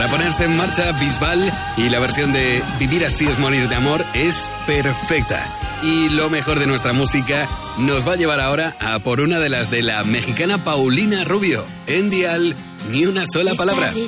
Para ponerse en marcha, Bisbal, y la versión de Vivir así es morir de amor es perfecta. Y lo mejor de nuestra música nos va a llevar ahora a por una de las de la mexicana Paulina Rubio. En Dial, ni una sola palabra.